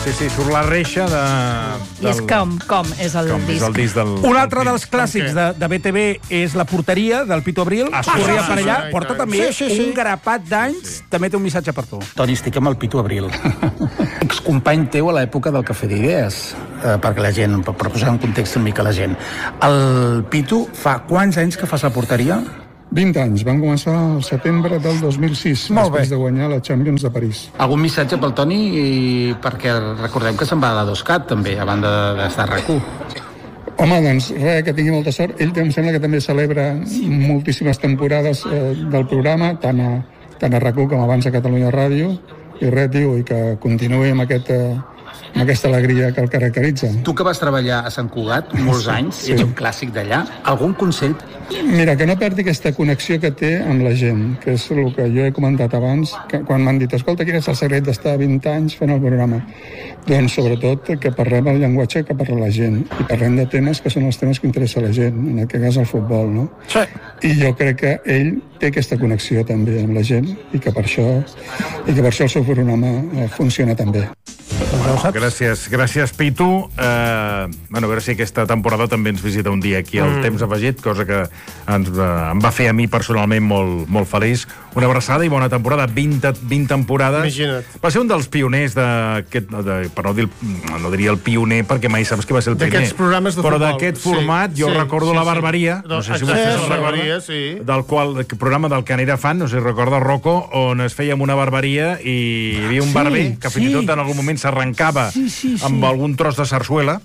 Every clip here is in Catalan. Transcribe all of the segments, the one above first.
Sí, surt la reixa de... I és com és el disc. És el disc del... Un altre dels clàssics de BTV és La porteria, del Pito Abril. Corria per allà, porta també un grapat d'anys. També té un missatge per tu. Toni, estic amb el Pito Abril. Excompany teu a l'època del Cafè d'Idees, perquè la gent, per posar en context una mica la gent. El Pito, fa quants anys que fas la porteria? 20 anys. Van començar al setembre del 2006, després de guanyar la Champions de París. Algun missatge pel Toni? Perquè recordem que se'n va a l'Adoscat, també, a banda d'estar a RAC1. Home, doncs, res, que tingui molta sort. Ell em sembla que també celebra moltíssimes temporades del programa, tant a RAC1 com abans a Catalunya Ràdio, i res, tio, i que continuï amb aquesta alegria que el caracteritza. Tu que vas treballar a Sant Cugat molts anys, ets un clàssic d'allà, algun consell? Mira, que no perdi aquesta connexió que té amb la gent, que és el que jo he comentat abans, que quan m'han dit, escolta, quin és el secret d'estar 20 anys fent el programa? Doncs, sobretot, que parlem el llenguatge que parla la gent, i parlem de temes que són els temes que interessa a la gent, en aquest cas el futbol, no? Sí. I jo crec que ell té aquesta connexió també amb la gent, i que per això el seu programa funciona tan bé. Gràcies, Pitu. A veure si aquesta temporada també ens visita un dia aquí al Temps Afegit, cosa que em va fer a mi personalment molt feliç. Una abraçada i bona temporada. 20 temporades. Imagina't. Va ser un dels pioners d'aquest... Per no dir, no diria el pioner, perquè mai saps qui va ser el primer. D'aquests programes de futbol. Però d'aquest format, jo recordo La Barbaria, no sé si vostès el recorden, del programa del que n'era fan, no sé si recorda Rocco, on es feia amb una barberia i hi havia un barber que fins i tot en algun moment s'arrencava amb algun tros de sarsuela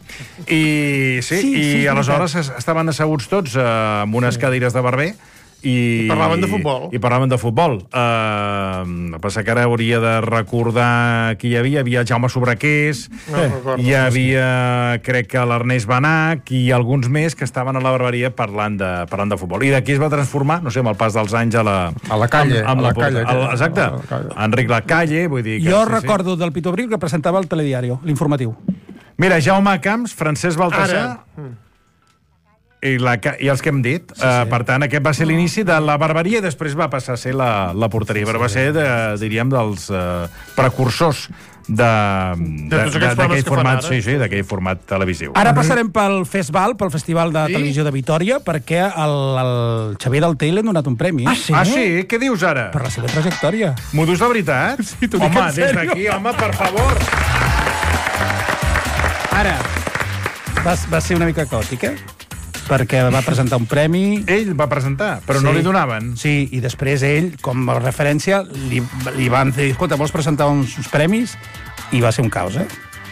i aleshores estaven asseguts tots amb unes cadires de barber i parlaven de futbol. El que passa que ara hauria de recordar qui hi havia Jaume Sobrequés, hi havia, crec que l'Ernest Benach i alguns més que estaven a la barberia parlant de futbol. I d'aquí es va transformar, no sé, amb el pas dels anys a la Calle. Exacte, Enric Lacalle, vull dir... Jo recordo del Pito Abril que presentava el telediario, l'informatiu. Mira, Jaume Camps, Francesc Baltasar... I els que hem dit. Per tant, aquest va ser l'inici de la barberia i després va passar a ser la porteria, però va ser, diríem, dels precursors d'aquell format, d'aquell format televisiu. Ara passarem pel FESVAL, pel Festival de Televisió de Vitòria, perquè el Xavier Daltell li han donat un premi. Ah, sí? Què dius ara? Per la seva trajectòria. M'ho dius de veritat? Sí, t'ho dic en sèrio. Des d'aquí, home, per favor. Ara, va ser una mica caòtic, perquè va presentar un premi... Ell va presentar, però no li donaven. Sí, i després ell, com a referència, li van dir, escolta, vols presentar uns premis? I va ser un caos,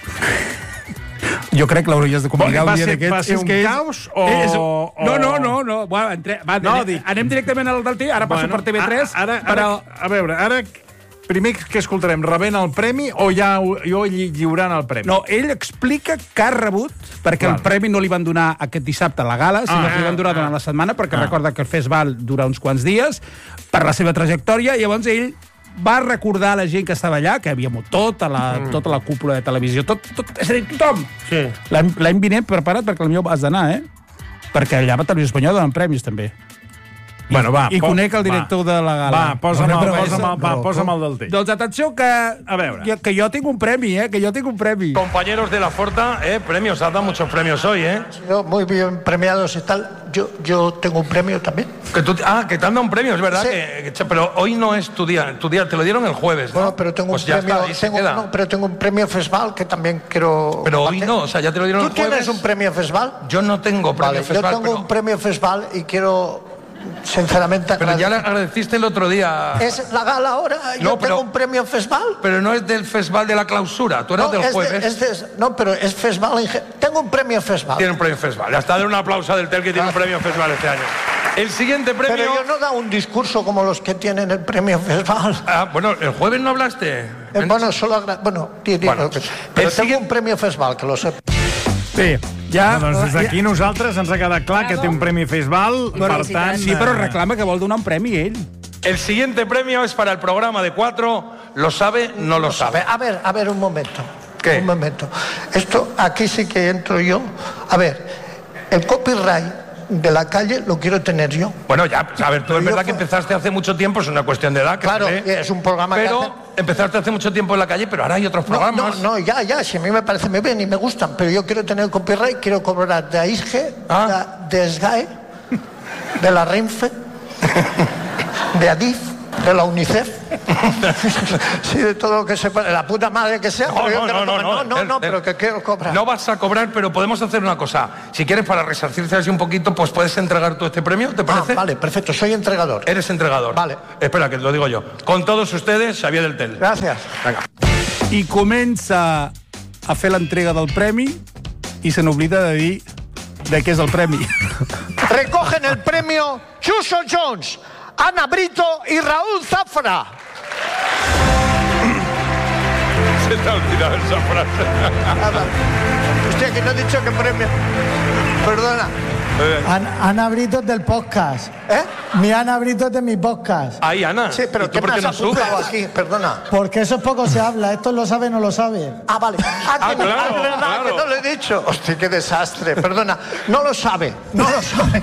Jo crec que l'hauries de comunicar un dia d'aquests. Va ser un caos o... No. Anem directament al Daltell, ara passo per TV3. A veure, ara... Primer que escoltarem, rebent el premi o ja lliurant el premi? No, ell explica que ha rebut, perquè el premi no li van donar aquest dissabte a la gala, sinó que li van donar durant la setmana, perquè recorda que el festival dura uns quants dies, per la seva trajectòria, i llavors ell va recordar a la gent que estava allà, que hi havia tota la cúpula de televisió, és a dir, tothom. L'any vinent prepara't perquè potser has d'anar, perquè allà a Televisió Espanyola donen premis, també. I conec el director de la gala. Posa'm el del tell. Doncs atenció que jo tinc un premi, Compañeros de la Forta, premios, has dado muchos premios hoy, Muy bien premiados y tal. Yo tengo un premio también. Que te han dado un premio, es verdad, pero hoy no es tu día, te lo dieron el jueves, ¿no? Bueno, pero tengo un premio, pero tengo un premio FESVAL que también quiero... Pero hoy no, o sea, ya te lo dieron el jueves. ¿Tú tienes un premio FESVAL? Yo no tengo premio FESVAL. Yo tengo un premio FESVAL y quiero... Sinceramente pero ya le agradeciste el otro día. Es la gala ahora. Yo tengo un premio FESVAL. Pero no es del FESVAL de la clausura. Tú eras del jueves. Pero es FESVAL. Tengo un premio FESVAL. Tiene un premio FESVAL. Hasta dar un aplauso a Del Tel que tiene un premio FESVAL este año. El siguiente premio. Pero yo no he dado un discurso como los que tienen el premio FESVAL. Bueno, el jueves no hablaste. Pero tengo un premio FESVAL, que lo sé. Bé, ja... Doncs des d'aquí nosaltres ens ha quedat clar que té un premi FESVAL, per tant... Sí, però reclama que vol donar un premi ell. El siguiente premio es para el programa de 4, lo sabe, no lo sabe. A ver, un momento. ¿Qué? Un momento. Esto, aquí sí que entro yo. A ver, el copyright de la calle lo quiero tener yo. Bueno, ya, a ver, tú es verdad que empezaste hace mucho tiempo, es una cuestión de edad. Claro, es un programa pero empezaste hace mucho tiempo en la calle, pero ahora hay otros programas. No, ya, si a mí me parece muy bien y me gustan, pero yo quiero tener copyright, quiero cobrar de AISGE, de SGAE, de la Renfe, de ADIF, de la UNICEF, sí, de todo lo que se puede, la puta madre que sea, pero que quiero cobrar. No vas a cobrar, pero podemos hacer una cosa. Si quieres, para resarcirse así un poquito, pues puedes entregar tú este premio, ¿te parece? Vale, perfecto, soy entregador. Eres entregador. Vale. Espera, que te lo digo yo. Con todos ustedes, Xavier del Tel. Gràcies. Venga. I comença a fer l'entrega del premi i se n'oblida de dir de què és el premi. Recogen el premio Chuso Jones, Ana Brito y Raúl Zafra. Se te ha olvidado esa frase. Hostia, que no he dicho qué premio. Perdona. Ana Brito es del podcast. Mi Ana Brito es de mi podcast. Ahí, Ana. Sí, pero ¿qué me has apuntado aquí? Perdona. Porque eso es poco se habla. ¿Esto lo sabe o no lo sabe? Ah, vale. Claro. Que no lo he dicho. Hostia, qué desastre. Perdona. No lo sabe. No lo sabe.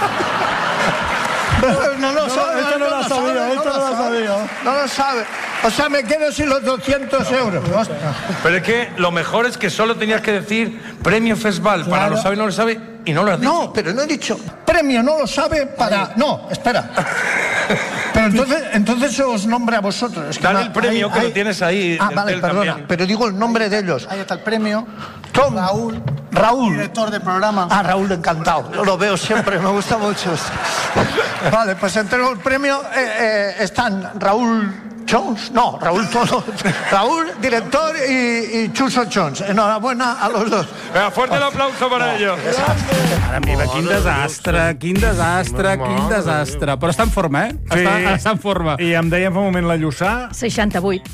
No lo sabe. Esto no lo ha sabido. No lo sabe. O sea, me quedo sin los 200 euros. Pero es que lo mejor es que solo tenías que decir premio Fesval para lo sabe y no lo sabe, y no lo has dicho. No, pero no he dicho premio no lo sabe para... No, espera. Pero entonces os nombre a vosotros. Es que dale el premio que lo tienes ahí. Vale, perdona. También. Pero digo el nombre de ellos. Ahí está el premio. Tom. Raúl. Director del programa. Raúl, encantado. Yo lo veo siempre, me gusta mucho. Vale, pues entrego el premio. Están Raúl Jones, no, Raúl todo. Raúl, director, y Chuso Jones. Enhorabuena a los dos. Venga, fuerte el aplauso para ellos. Mare meva, quin desastre. Però està en forma, Està en forma. I em deia fa un moment la Lluçà... 68.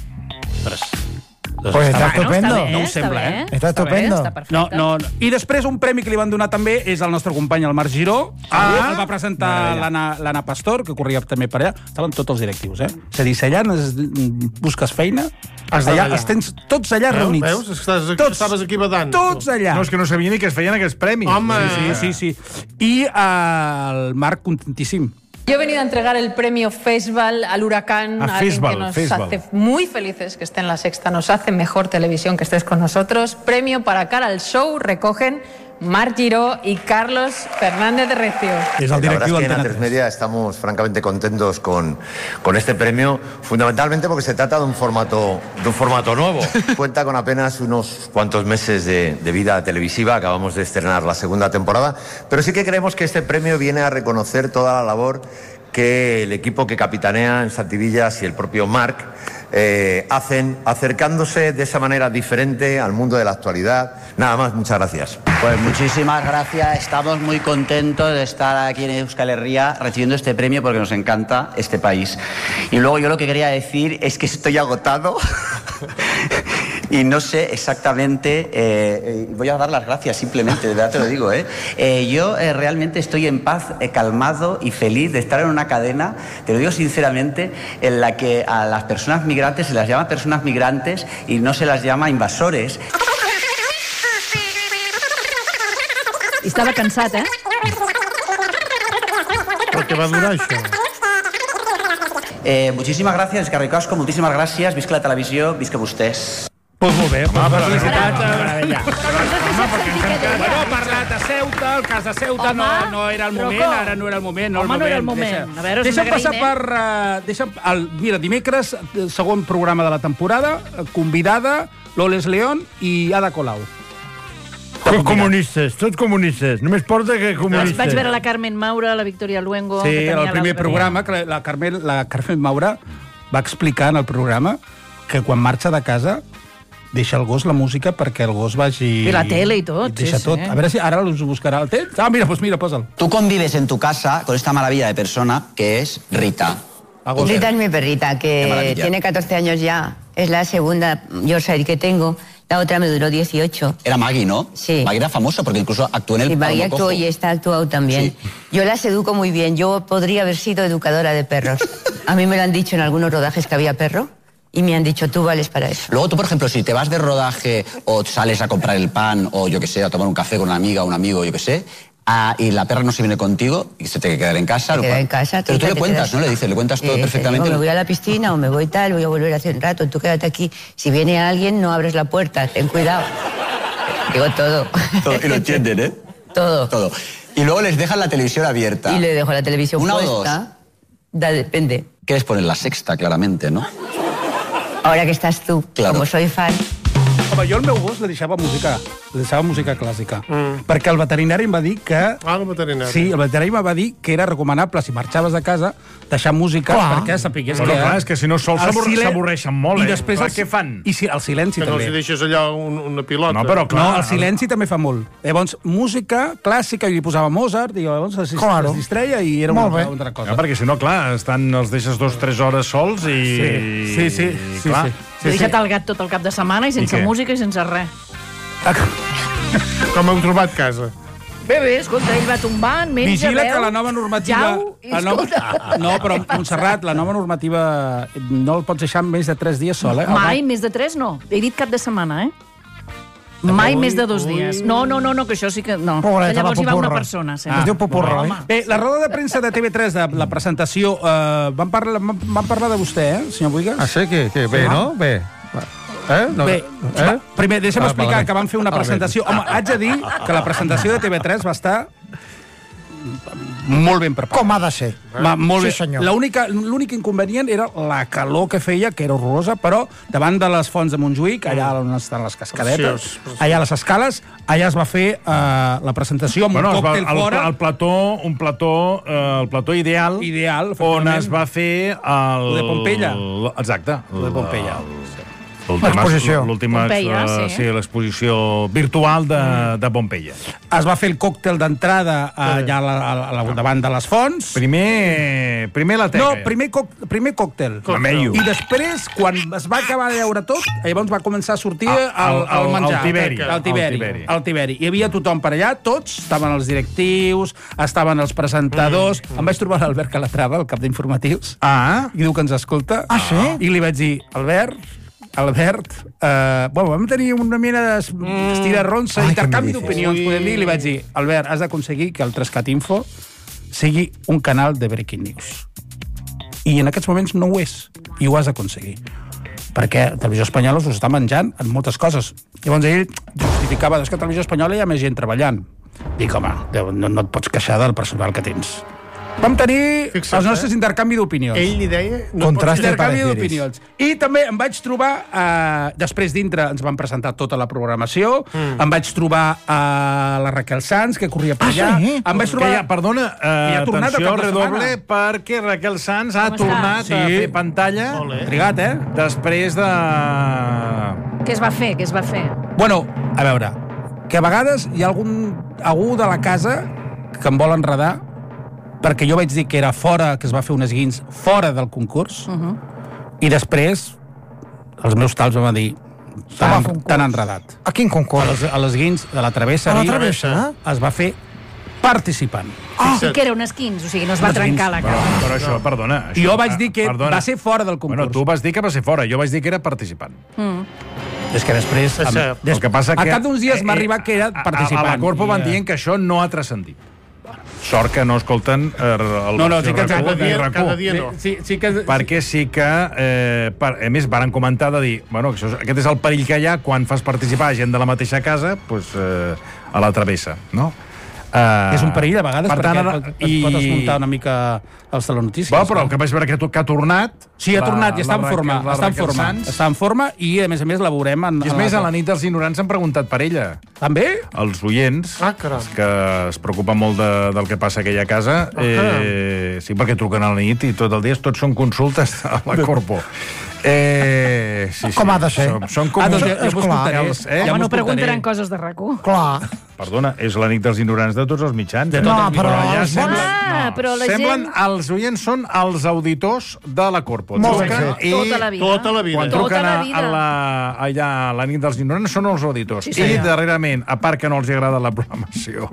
Pues está estupendo. Està bé, No ho sembla, Está estupendo. Està perfecte. No. I després un premi que li van donar també és al nostre company, el Marc Giró. El va presentar l'Anna Pastor, que corria també per allà. Estaven tots els directius, És a dir, si allà busques feina, els tens tots allà reunits. Veus? Estaves aquí badant. Tots allà. No, és que no sabia ni que es feien aquests premis. Home! Sí. I el Marc contentíssim. Yo he venido a entregar el premio Fesval al Huracán, a alguien que nos hace muy felices que esté en La Sexta, nos hace mejor televisión que estés con nosotros. Premio para Cara al Show recogen Marc Giró y Carlos Fernández de Recio. Es el directivo en A3 Media estamos francamente contentos con este premio, fundamentalmente porque se trata de un formato nuevo. Cuenta con apenas unos cuantos meses de vida televisiva, acabamos de estrenar la segunda temporada, pero sí que creemos que este premio viene a reconocer toda la labor que el equipo que capitanea en Santivillas y el propio Marc hacen, acercándose de esa manera diferente al mundo de la actualidad. Nada más, muchas gracias. Pues muchísimas gracias, estamos muy contentos de estar aquí en Euskal Herria recibiendo este premio porque nos encanta este país. Y luego yo lo que quería decir es que estoy agotado y no sé exactamente, voy a dar las gracias simplemente, de verdad te lo digo, yo realmente estoy en paz, calmado y feliz de estar en una cadena, te lo digo sinceramente, en la que a las personas migrantes se las llama personas migrantes y no se las llama invasores. I estava cansat, Però què va durar, això? Muchísimas gracias, Eskerrik asko, moltíssimes gràcies, visca la televisió, visca vostès. Pues molt bé, felicitats. Bueno, ha parlat de Ceuta, el cas de Ceuta no era el moment, ara no era el moment. Home, no era el moment. A veure, deixa'm passar per... Mira, dimecres, segon programa de la temporada, convidada Loles León i Ada Colau. Tots comunistes. Només porta que comunistes. Vaig veure la Carmen Maura, la Victoria Luengo... Sí, en el primer programa, la Carmen Maura va explicar en el programa que quan marxa de casa deixa el gos la música perquè el gos vagi... I la tele i tot. Deixa tot. A veure si ara us buscarà el temps. Mira, posa'l. Tú convives en tu casa con esta maravilla de persona que es Rita. Rita es mi perrita, que tiene 14 años ya. Es la segunda Yorkshire que tengo. La otra me duró 18. Era Maggie, ¿no? Sí. Maggie era famosa porque incluso actuó en el... Y Maggie actuó y está actuado también. Sí. Yo las educo muy bien. Yo podría haber sido educadora de perros. A mí me lo han dicho en algunos rodajes que había perro. Y me han dicho, tú vales para eso. Luego tú, por ejemplo, si te vas de rodaje o sales a comprar el pan o yo qué sé, a tomar un café con una amiga o un amigo, yo qué sé, y la perra no se viene contigo y se tiene que quedar en casa. Se queda en casa. Pero tú le cuentas, ¿no? Le dices, le cuentas todo perfectamente. Digo, me voy a la piscina o me voy tal, voy a volver hace un rato, tú quédate aquí. Si viene alguien, no abres la puerta, ten cuidado. Digo todo. Y lo entienden, ¿eh? Todo. Y luego les dejan la televisión abierta. Y le dejo la televisión ¿Una puesta. o dos? Depende. ¿Quieres poner la sexta, claramente, no? Ahora que estás tú, como soy fan... Home, jo al meu gos li deixava música clàssica. Perquè el veterinari em va dir que... El veterinari. Sí, el veterinari em va dir que era recomanable, si marxaves de casa, deixar música perquè sapigués que... Clar, és que si no sols s'avorreixen molt, I després què fan? I el silenci també. Que no els deixes allà una pilota. No, però clar... No, el silenci també fa molt. Llavors, música clàssica, i li posava Mozart, i llavors es distreia i era una altra cosa. Perquè si no, clar, els deixes 2 o 3 hores sols i... Sí. He deixat el gat tot el cap de setmana i sense música i sense res. Com heu trobat casa? Bé, escolta, ell va tombant, menja, Vigila que la nova normativa... No, però Montserrat, la nova normativa no el pots deixar més de 3 dies sol, eh? Mai, més de 3 no. He dit cap de setmana, Mai més de 2 dies. No, que això sí que... No. Que llavors hi va una persona. Es diu Popurro, Bé, la roda de premsa de TV3 de la presentació, van parlar de vostè, senyor Buigas? Ah, sí? Que bé, no? Bé. Primer, deixa'm explicar que van fer una presentació. Home, haig de dir que la presentació de TV3 va estar molt ben preparat. Com ha de ser. Molt bé. Sí, senyor. L'únic inconvenient era la calor que feia, que era horrorosa, però davant de les fonts de Montjuïc, allà on estan les cascadetes, allà a les escales, allà es va fer la presentació amb un còctel fora. El plató ideal on es va fer el... de Pompeia. Exacte. El de Pompeia. L'última l'exposició virtual de Pompeia. Es va fer el còctel d'entrada allà davant de les fonts. Primer la teca. No, primer còctel. I després, quan es va acabar de veure tot, llavors va començar a sortir el menjar. El Tiberi. Hi havia tothom per allà, tots, estaven els directius, estaven els presentadors. Em vaig trobar l'Albert Calatrava, el cap d'informatius, i diu que ens escolta. Ah, sí? I li vaig dir, Albert, vam tenir una mena d'estirarronsa, intercanvi d'opinions, podem dir, i li vaig dir, Albert, has d'aconseguir que el 3CAT Info sigui un canal de breaking news. I en aquests moments no ho és, i ho has d'aconseguir. Perquè Televisió Espanyola us està menjant en moltes coses. Llavors ell justificava que a Televisió Espanyola hi ha més gent treballant. Dic, home, no et pots queixar del personal que tens. Vam tenir els nostres intercanvi d'opinions. Ell li deia... Intercanvi d'opinions. I també em vaig trobar, després dintre ens van presentar tota la programació, em vaig trobar la Raquel Sanz, que corria per allà. Em vaig trobar... Perdona, atenció, redoble, perquè Raquel Sanz ha tornat a fer pantalla. Trigat, després de... Què es va fer? Bueno, a veure, que a vegades hi ha algú de la casa que em vol enredar perquè jo vaig dir que era fora, que es va fer un esguins fora del concurs, i després els meus tals em van dir tan enredat. A quin concurs? A l'esguins de la Travessa es va fer participant. I que era un esquins, o sigui, no es va trencar la cara. Però això, perdona. Jo vaig dir que va ser fora del concurs. Bueno, tu vas dir que va ser fora, jo vaig dir que era participant. És que després... El que passa que... A cap d'uns dies m'ha arribat que era participant. A la Corpo van dient que això no ha transcendit. Sort que no escolten el sí que cada dia no. Perquè sí que a més van comentar de dir, bueno, aquest és el perill que hi ha quan fas participar gent de la mateixa casa a la travessa, no? És un perill a vegades perquè es pot desmuntar una mica els telenotícies. Però el que vaig veure que ha tornat... Sí, ha tornat i està en forma. Està en forma i, a més, la veurem... I és més, a la nit dels ignorants han preguntat per ella. També? Els oients, que es preocupen molt del que passa a aquella casa, sí, perquè truquen a la nit i tot el dia tots són consultes a la Corpo. Com ha de ser? Són com Home, no preguntaran coses de RAC1. Clar. Perdona, és la nit dels ignorants de tots els mitjans. Però la gent... Els oients són els auditors de la Corpo. Molt bé. Tota la vida. Quan truquen allà a la nit dels ignorants són els auditors. I darrerament, a part que no els agrada la programació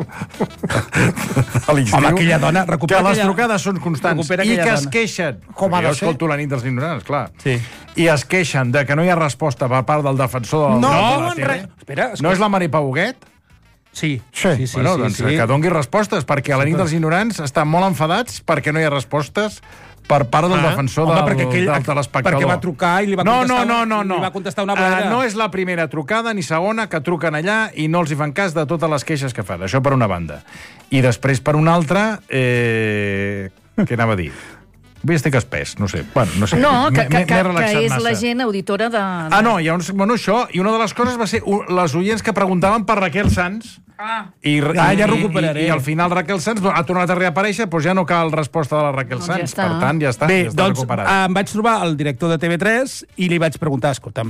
a l'estiu, home, aquella dona que les trucades són constants i que es queixen. Jo escolto la nit dels ignorants, clar. I es queixen de que no hi ha resposta per part del defensor de la tele. Espera, no és la Mari Pauguet? Sí. Bueno, doncs que dongui respostes, perquè a la nit dels ignorants estan molt enfadats perquè no hi ha respostes per part del defensor de l'espectador. Perquè va trucar i li va contestar una bleda. No és la primera trucada ni segona que truquen allà i no els hi fan cas de totes les queixes que fan. Això per una banda. I després, per una altra, què anava a dir? Avui estic espès, no sé. Bueno, no sé. No, que és la gent auditora de... No, bueno, això, i una de les coses va ser les oients que preguntaven per Raquel Sanz, ja recuperaré. I al final Raquel Sanz ha tornat a reaparèixer, doncs ja no cal resposta de la Raquel Sanz. Per tant, ja està. Bé, doncs em vaig trobar el director de TV3 i li vaig preguntar, escolta'm,